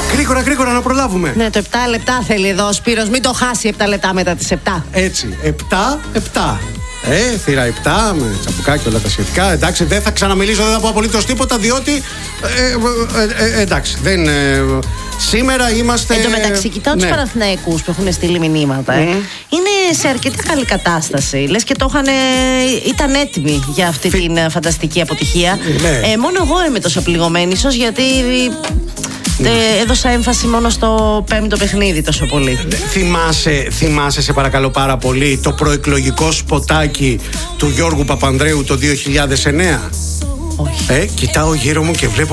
Γρήγορα να προλάβουμε. Ναι, το 7 λεπτά θέλει εδώ ο Σπύρος. Μην το χάσει 7 λεπτά μετά τις 7. Έτσι, 7. Θύρα 7 με τσαμπουκάκι όλα τα σχετικά. Εντάξει, δεν θα ξαναμιλήσω, δεν θα πω απολύτως τίποτα, διότι εντάξει, δεν. Σήμερα είμαστε. Εν τω μεταξύ, κοιτάω τους Παναθηναϊκούς που έχουν στείλει μηνύματα. Είναι σε αρκετή καλή κατάσταση. Λες και ήταν έτοιμοι για αυτή την φανταστική αποτυχία. Μόνο εγώ είμαι τόσο πληγωμένη, ίσως γιατί έδωσα έμφαση μόνο στο 5ο παιχνίδι τόσο πολύ. Θυμάσαι σε παρακαλώ πάρα πολύ το προεκλογικό σποτάκι του Γιώργου Παπανδρέου το 2009? Όχι. Κοιτάω γύρω μου και βλέπω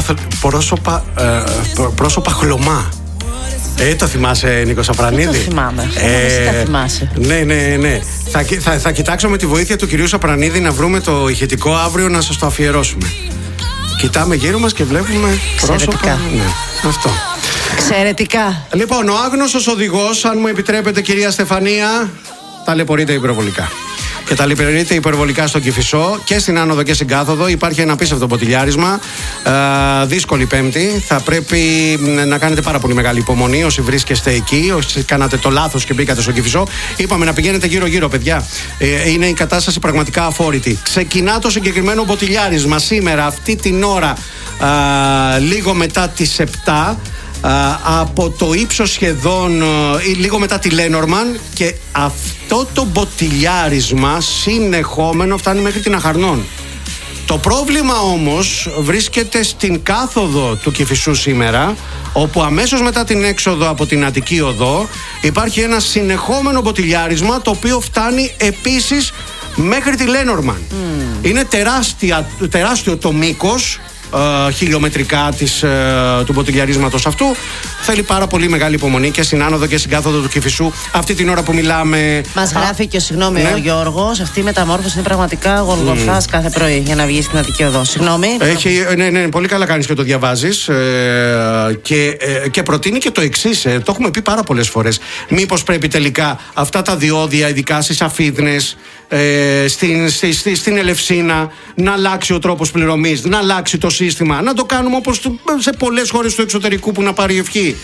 πρόσωπα χλωμά. Το θυμάσαι, Νίκο Σαπρανίδη? Το θυμάμαι. Εσύ τα θυμάσαι. Ναι. Θα κοιτάξω με τη βοήθεια του κυρίου Σαπρανίδη να βρούμε το ηχητικό αύριο να σας το αφιερώσουμε. Κοιτάμε γύρω μας και βλέπουμε πρόσωπα. Ναι, αυτό. Εξαιρετικά. Λοιπόν, ο άγνωστος οδηγός, αν μου επιτρέπετε κυρία Στεφανία, ταλαιπωρείται υπερβολικά. Και ταλαιπωρείται υπερβολικά στον Κηφισό και στην άνοδο και στην κάθοδο. Υπάρχει ένα απίστευτο ποτηλιάρισμα. Δύσκολη Πέμπτη. Θα πρέπει να κάνετε πάρα πολύ μεγάλη υπομονή όσοι βρίσκεστε εκεί, όσοι κάνατε το λάθος και μπήκατε στον Κηφισό. Είπαμε να πηγαίνετε γύρω-γύρω, παιδιά. Είναι η κατάσταση πραγματικά αφόρητη. Ξεκινά το συγκεκριμένο ποτηλιάρισμα σήμερα, αυτή την ώρα, λίγο μετά τις 7. Από το ύψος σχεδόν λίγο μετά τη Λένορμαν, και αυτό το μποτιλιάρισμα συνεχόμενο φτάνει μέχρι την Αχαρνών. Το πρόβλημα όμως βρίσκεται στην κάθοδο του Κηφισού σήμερα, όπου αμέσως μετά την έξοδο από την Αττική Οδό υπάρχει ένα συνεχόμενο μποτιλιάρισμα, το οποίο φτάνει επίσης μέχρι τη Λένορμαν. Είναι τεράστιο το μήκος χιλιομετρικά του μποτιλιαρίσματος αυτού. Θέλει πάρα πολύ μεγάλη υπομονή και στην άνοδο και στην κάθοδο του Κηφισού αυτή την ώρα που μιλάμε. Μας γράφει και ο Γιώργος, αυτή η μεταμόρφωση είναι πραγματικά γολγοθάς κάθε πρωί για να βγει στην Αττική Οδό. Συγγνώμη. Ναι, πολύ καλά κάνεις και το διαβάζεις. Και προτείνει και το εξής. Το έχουμε πει πάρα πολλές φορές. Μήπως πρέπει τελικά αυτά τα διόδια, ειδικά στις Αφίδνες, στην Ελευσίνα, να αλλάξει ο τρόπος πληρωμής, να αλλάξει το σύστημα, να το κάνουμε όπως σε πολλές χώρες του εξωτερικού που να πάρει ευχή.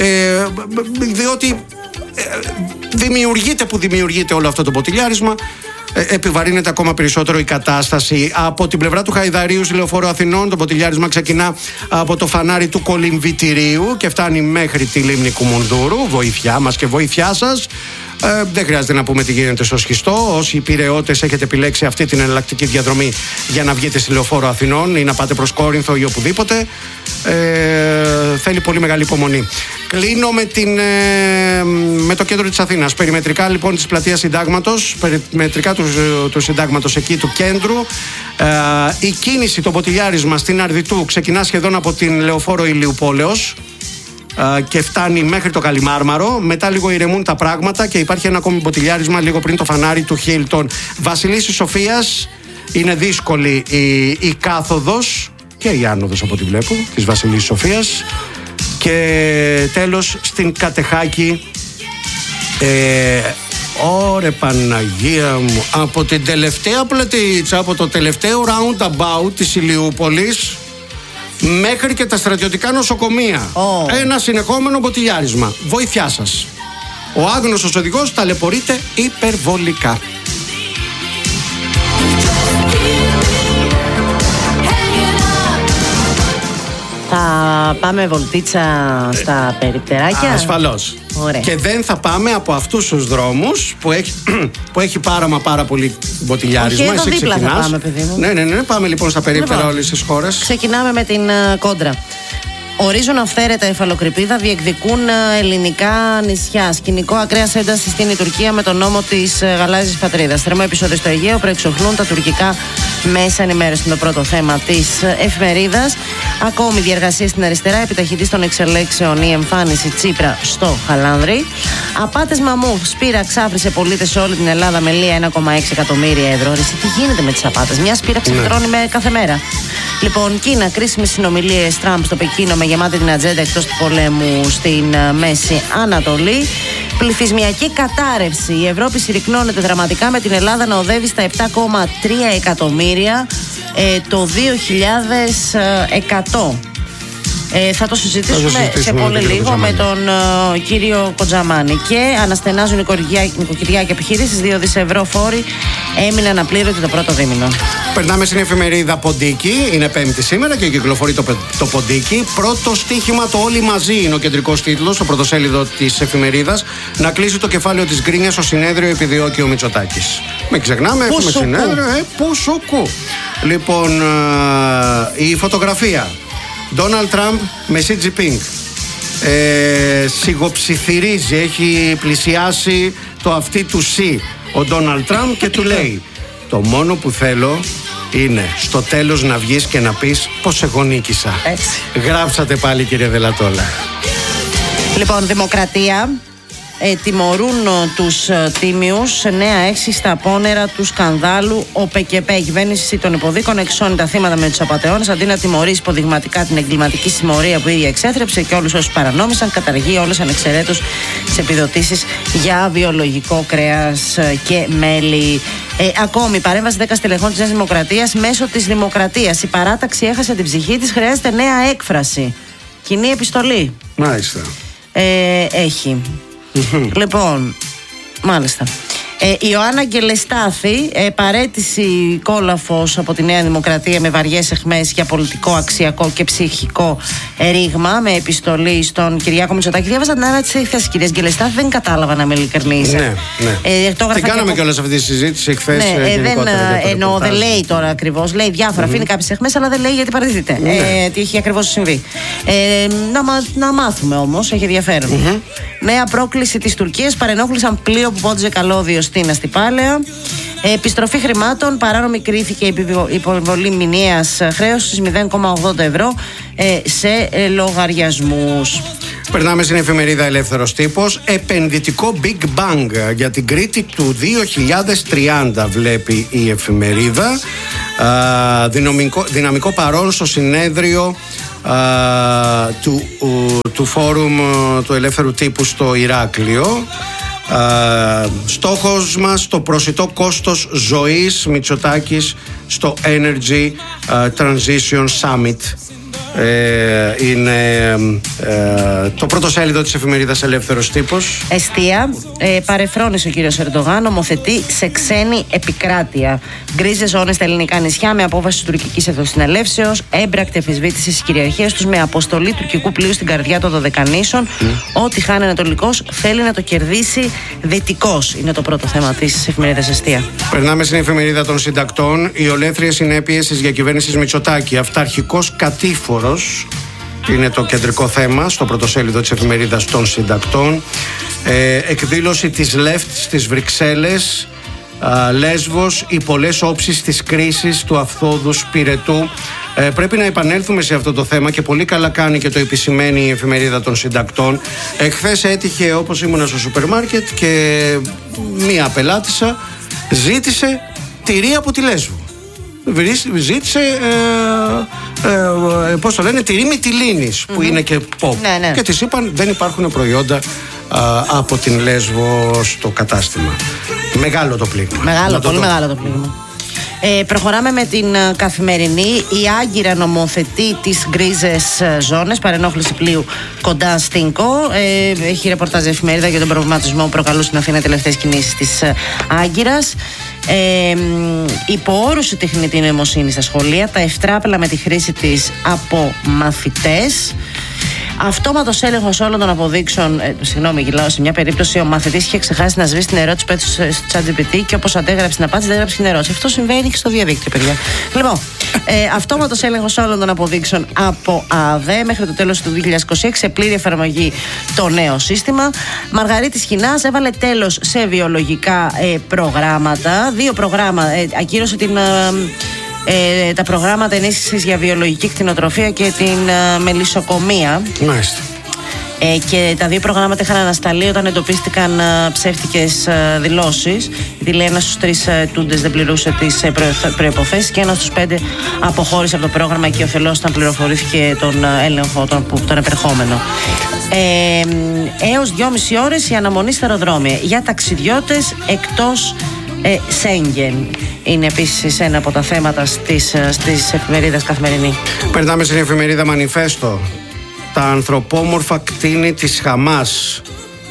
Διότι δημιουργείται όλο αυτό το ποτηλιάρισμα, επιβαρύνεται ακόμα περισσότερο η κατάσταση. Από την πλευρά του Χαϊδαρίου στη Λεωφόρο Αθηνών, το ποτηλιάρισμα ξεκινά από το φανάρι του Κολυμβητηρίου και φτάνει μέχρι τη λίμνη Κουμουνδούρου. Βοήθειά μας και βοήθειά σας. Δεν χρειάζεται να πούμε τι γίνεται στο Σχιστό. Όσοι Πειραιώτες έχετε επιλέξει αυτή την εναλλακτική διαδρομή για να βγείτε στη Λεωφόρο Αθηνών ή να πάτε προς Κόρινθο ή οπουδήποτε, θέλει πολύ μεγάλη υπομονή. Κλείνω με το κέντρο της Αθήνας. Περιμετρικά λοιπόν της πλατείας Συντάγματος, περιμετρικά του Συντάγματος εκεί του κέντρου. Η κίνηση, το ποτηλιάρισμα στην Αρδιτού ξεκινά σχεδόν από την Λεωφόρο Ηλιουπόλεως και φτάνει μέχρι το Καλιμάρμαρο. Μετά λίγο ηρεμούν τα πράγματα και υπάρχει ένα ακόμη μποτιλιάρισμα λίγο πριν το φανάρι του Χίλτον. Βασιλίσσης Σοφίας, είναι δύσκολη η κάθοδος και η άνοδος από ό,τι βλέπω της Βασιλίσσης Σοφίας. Και τέλος στην Κατεχάκη, ωρε Παναγία μου, από την τελευταία πλατείτσα, από το τελευταίο roundabout της Ηλιούπολης μέχρι και τα στρατιωτικά νοσοκομεία. Ένα συνεχόμενο μποτιλιάρισμα. Βοήθειά σας. Ο άγνωστος οδηγός ταλαιπωρείται υπερβολικά. Θα πάμε βολτίτσα στα περιπτεράκια. Ασφαλώς. Ωραία. Και δεν θα πάμε από αυτούς τους δρόμους που έχει πάρα πολύ μποτιλιάρισμα. Όχι, εδώ δίπλα θα πάμε, παιδί μου. Ναι. Πάμε λοιπόν στα περίπτερα όλες τις χώρες. Ξεκινάμε με την κόντρα. Ορίζουν αυθαίρετα υφαλοκρηπίδα, διεκδικούν ελληνικά νησιά. Σκηνικό ακραίας έντασης στην Τουρκία με τον νόμο της γαλάζιας πατρίδας. Θερμό επεισόδιο στο Αιγαίο, προεξοχλούν τα τουρκικά μέσα ενημέρωση. Είναι το πρώτο θέμα της εφημερίδας. Ακόμη διεργασία στην αριστερά, επιταχυντής των εξελέξεων η εμφάνιση Τσίπρα στο Χαλάνδρι. Απάτες μαμούθ, Σπύρα ξάφρισε πολίτες σε όλη την Ελλάδα με λία 1,6 εκατομμύρια ευρώ. Ρε, τι γίνεται με τις απάτες, μια Σπύρα ξεφυτρώνει κάθε μέρα. Λοιπόν, Κίνα, κρίσιμες συνομιλίες Τραμπ στο Πεκίνο με γεμάτη την ατζέντα εκτός του πολέμου στην Μέση Ανατολή. Πληθυσμιακή κατάρρευση. Η Ευρώπη συρρυκνώνεται δραματικά με την Ελλάδα να οδεύει στα 7,3 εκατομμύρια το 2100. Θα το συζητήσουμε σε πολύ λίγο με τον κύριο Κοντζαμάνη. Και αναστενάζουν νοικοκυριά και επιχειρήσεις. 2 δις ευρώ φόροι έμειναν απλήρωτοι το πρώτο δίμηνο. Περνάμε στην εφημερίδα Ποντίκι. Είναι Πέμπτη σήμερα και κυκλοφορεί το Ποντίκι. Πρώτο στοίχημα, το Όλοι μαζί είναι ο κεντρικός τίτλος στο πρωτοσέλιδο της εφημερίδας. Να κλείσει το κεφάλαιο της γκρίνιας στο συνέδριο επιδιώκει ο Μητσοτάκης. Μην ξεχνάμε, έχουμε συνέδριο. Πουσουκού. Λοιπόν, η φωτογραφία. Ντόναλντ Τραμπ με Σι Τζινπίνγκ. Σιγοψιθυρίζει, έχει πλησιάσει το αυτί του Σι ο Ντόναλντ Τραμπ και του λέει: το μόνο που θέλω είναι στο τέλος να βγεις και να πεις πως εγώ νίκησα. Γράψατε πάλι, κύριε Δελατόλα. Λοιπόν, Δημοκρατία. Τιμωρούν τους τίμιους. Νέα έξι στα απόνερα του σκανδάλου. Ο ΠΚΠ, η κυβέρνηση των υποδίκων, εξώνει τα θύματα με τους απατεώνες. Αντί να τιμωρήσει υποδειγματικά την εγκληματική συμμορία που η ίδια εξέθρεψε και όλους όσους παρανόμησαν, καταργεί όλες ανεξαιρέτως τις επιδοτήσεις για βιολογικό κρέας και μέλι. Ακόμη, παρέμβαση 10 στελεχών της Νέας Δημοκρατίας μέσω της Δημοκρατίας. Η παράταξη έχασε την ψυχή της, χρειάζεται νέα έκφραση. Κοινή επιστολή. Μάλιστα. Έχει. Λοιπόν, μάλιστα. Ιωάννα Γκελεστάθη, παρέτηση Κόλαφος από τη Νέα Δημοκρατία με βαριές αιχμές για πολιτικό, αξιακό και ψυχικό ρήγμα, με επιστολή στον Κυριάκο Μητσοτάκη. Διάβαζα την άρα της χθες, κυρία Γκελεστάθη, δεν κατάλαβα να είμαι ειλικρινής. Ναι. Τι κάναμε κιόλας αυτή τη συζήτηση χθες. Δεν λέει τώρα ακριβώς, λέει διάφορα, αφήνει κάποιες αιχμές, αλλά δεν λέει γιατί παραιτείται. Τι έχει ακριβώς συμβεί. Να μάθουμε όμως, έχει ενδιαφέρον. Νέα πρόκληση της Τουρκίας, παρενόχλησαν πλοίο που πόντιζε καλώδιο στην Αστυπάλαια. Επιστροφή χρημάτων, παράνομη κρίθηκε η υποβολή μηνιαίας χρέωσης 0,80 ευρώ σε λογαριασμούς. Περνάμε στην εφημερίδα Ελεύθερος Τύπος. Επενδυτικό Big Bang για την Κρήτη του 2030, βλέπει η εφημερίδα. Δυναμικό παρόν στο συνέδριο του Φόρουμ του Ελεύθερου Τύπου στο Ηράκλειο. Στόχος μας το προσιτό κόστος ζωής, Μητσοτάκης στο Energy Transition Summit. Είναι το πρώτο σέλιδο της εφημερίδας Ελεύθερος Τύπος. Εστία, παρεφρόνησε ο κύριος Ερντογάν, νομοθετεί σε ξένη επικράτεια. Γκρίζες ζώνες στα ελληνικά νησιά με απόφαση της τουρκικής εθνοσυνελεύσεως, έμπρακτη αμφισβήτηση της κυριαρχίας τους με αποστολή τουρκικού πλοίου στην καρδιά των Δωδεκανήσων. Ό,τι χάνει Ανατολικός θέλει να το κερδίσει Δυτικός. Είναι το πρώτο θέμα της εφημερίδας Εστία. Περνάμε στην εφημερίδα των συντακτών. Οι ολέθριες συνέπειες της διακυβέρνησης Μητσοτάκη. Αυταρχικός κατήφορος είναι το κεντρικό θέμα στο πρωτοσέλιδο της εφημερίδας των συντακτών. Εκδήλωση της ΛΕΦΤ στις Βρυξέλλες. Λέσβος, οι πολλές όψεις της κρίσης του αυθόδους πυρετού. Πρέπει να επανέλθουμε σε αυτό το θέμα και πολύ καλά κάνει και το επισημαίνει η εφημερίδα των συντακτών. Εχθές έτυχε, όπως ήμουνα στο σούπερ μάρκετ και μία πελάτησα ζήτησε τυρί από τη Λέσβο. Ζήτησε πώς το λένε, τυρί μυτιλίνης που είναι και pop. Ναι. Και της είπαν δεν υπάρχουν προϊόντα από την Λέσβο στο κατάστημα. Μεγάλο το πλήγμα. Πολύ μεγάλο το πλήγμα. Προχωράμε με την Καθημερινή. Η Άγκυρα νομοθετεί τις γκρίζες ζώνες, παρενόχληση πλοίου κοντά στην ΚΟ. Έχει ρεπορτάζ η εφημερίδα για τον προβληματισμό που προκαλούν στην Αθήνα τελευταίες κινήσεις της Άγκυρας. Υπό όρους η τεχνητή νοημοσύνη στα σχολεία, τα ευτράπελα με τη χρήση της από μαθητές. Αυτόματος έλεγχος όλων των αποδείξεων. Συγγνώμη, γυλάω. Σε μια περίπτωση ο μαθητής είχε ξεχάσει να σβήσει την ερώτηση που έδωσε στο ChatGPT και όπως αντέγραψε την απάντηση, δεν έγραψε την ερώτηση. Αυτό συμβαίνει και στο διαδίκτυο, παιδιά. Λοιπόν, αυτόματος έλεγχος όλων των αποδείξεων από ΑΔΕ μέχρι το τέλος του 2026, σε πλήρη εφαρμογή το νέο σύστημα. Μαργαρίτη Σχοινάς έβαλε τέλος σε βιολογικά προγράμματα. 2 προγράμματα. Ακύρωσε τα προγράμματα ενίσχυσης για βιολογική κτηνοτροφία και την μελισσοκομεία. Μάλιστα. Και τα 2 προγράμματα είχαν ανασταλεί όταν εντοπίστηκαν ψεύτικες δηλώσεις. Δηλαδή, λέει, ένας στους 3 ετούντες δεν πληρούσε τις προϋποθέσεις και ένας στους 5 αποχώρησε από το πρόγραμμα και ωφελώς όταν πληροφορήθηκε τον έλεγχο, τον επερχόμενο. Έως 2,5 ώρες η αναμονή στα αεροδρόμια για ταξιδιώτες εκτός Σέγγεν. Είναι επίσης ένα από τα θέματα στις εφημερίδες Καθημερινή. Περνάμε στην εφημερίδα Μανιφέστο. στα ανθρωπόμορφα κτίνη της Χαμάς.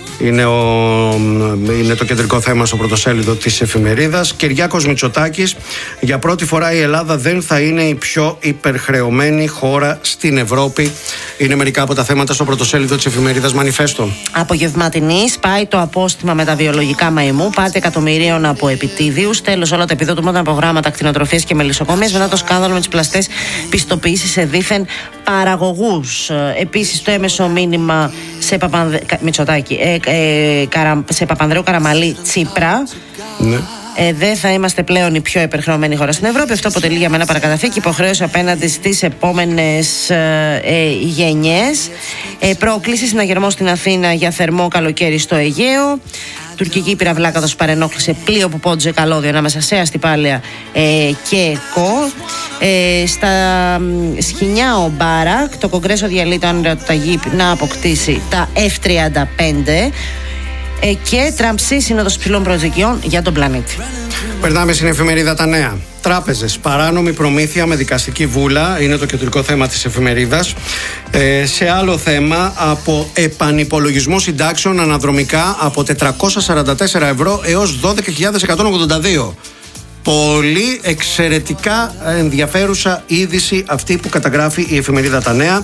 Είναι το κεντρικό θέμα στο πρωτοσέλιδο της εφημερίδας. Κυριάκος Μητσοτάκης: για πρώτη φορά η Ελλάδα δεν θα είναι η πιο υπερχρεωμένη χώρα στην Ευρώπη. Είναι μερικά από τα θέματα στο πρωτοσέλιδο της εφημερίδας Μανιφέστο. Απογευματινή, σπάει το απόστημα με τα βιολογικά μαϊμού, πάτε εκατομμυρίων από επιτίδιους. Τέλος όλα τα επιδοτούμενα προγράμματα κτηνοτροφίας και μελισσοκομείας μετά το σκάνδαλο με τις πλαστές πιστοποιήσεις σε δήθεν παραγωγούς. Επίσης το έμεσο μήνυμα σε Μητσοτάκη. Σε Παπανδρέου Καραμαλή Τσίπρα. Ναι. Δεν θα είμαστε πλέον η πιο υπερχρεωμένη χώρα στην Ευρώπη. Αυτό αποτελεί για μένα παρακαταθήκη, υποχρέωση απέναντι στις επόμενες γενιές. Πρόκληση: συναγερμό στην Αθήνα για θερμό καλοκαίρι στο Αιγαίο. Τουρκική πυραυλάκαδος παρενόχλησε πλοίο που πόντζε καλώδιο ανάμεσα σε Αστυπάλαια και ΚΟ. Στα Σχοινιά ο Μπάρακ, το Κογκρέσο διαλύει το όνειρο του Ταγίπ να αποκτήσει τα F-35. Και Τραμπ-Σι, Σύνοδος Υψηλών Προσδοκιών για τον πλανήτη. Περνάμε στην εφημερίδα Τα Νέα. Τράπεζες, παράνομη προμήθεια με δικαστική βούλα. Είναι το κεντρικό θέμα της εφημερίδας. Σε άλλο θέμα, από επανυπολογισμό συντάξεων αναδρομικά από 444 ευρώ έως 12.182. Πολύ εξαιρετικά ενδιαφέρουσα είδηση αυτή που καταγράφει η εφημερίδα Τα Νέα.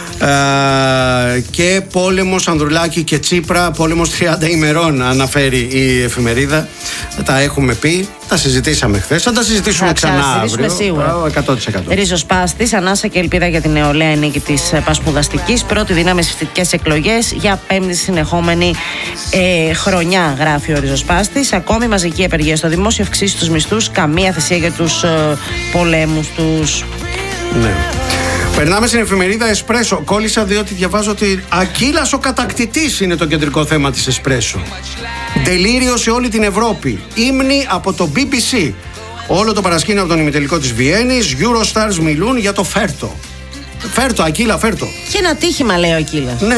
Και πόλεμος Ανδρουλάκη και Τσίπρα, πόλεμος 30 ημερών αναφέρει η εφημερίδα. Τα έχουμε πει, τα συζητήσαμε χθες, θα τα συζητήσουμε ξανά αύριο. Σίγουρα. 100%. Ριζοσπάστης, ανάσα και ελπίδα για την νεολαία νίκη της Πασπουδαστικής. Πρώτη δύναμη στις φοιτητικές εκλογές για 5η συνεχόμενη χρονιά, γράφει ο Ριζοσπάστης. Ακόμη μαζική απεργία στο δημόσιο, αυξήσει τους μισθούς, καμία θυσία για τους πολέμους τους. Ναι. Περνάμε στην εφημερίδα Εσπρέσο. Κόλλησα διότι διαβάζω ότι Ακύλας ο κατακτητής είναι το κεντρικό θέμα της Εσπρέσο. Τελείριο σε όλη την Ευρώπη. Ύμνη από το BBC. Όλο το παρασκήνιο από τον ημιτελικό της Βιέννης. Eurostars μιλούν για το Φέρτο. Φέρτο, Ακύλα, Φέρτο. Και ένα τύχημα, λέει ο Ακύλας. Ναι.